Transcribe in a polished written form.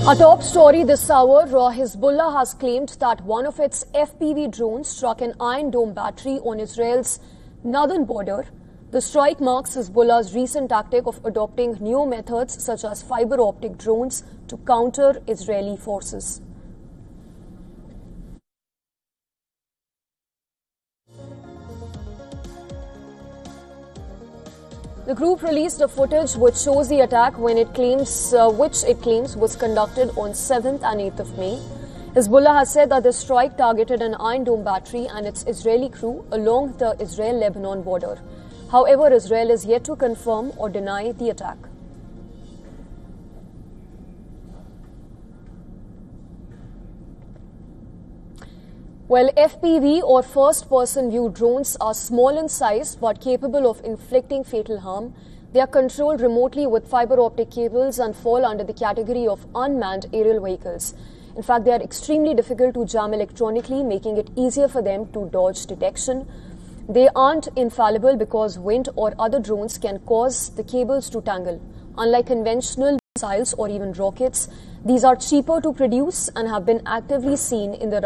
A top story this hour, Hezbollah has claimed that one of its FPV drones struck an Iron Dome battery on Israel's northern border. The strike marks Hezbollah's recent tactic of adopting new methods such as fiber optic drones to counter Israeli forces. The group released a footage which shows the attack which it claims was conducted on 7th and 8th of May. Hezbollah has said that the strike targeted an Iron Dome battery and its Israeli crew along the Israel-Lebanon border. However, Israel is yet to confirm or deny the attack. Well, FPV or first-person view drones are small in size but capable of inflicting fatal harm. They are controlled remotely with fiber optic cables and fall under the category of unmanned aerial vehicles. In fact, they are extremely difficult to jam electronically, making it easier for them to dodge detection. They aren't infallible because wind or other drones can cause the cables to tangle. Unlike conventional missiles or even rockets, these are cheaper to produce and have been actively seen in the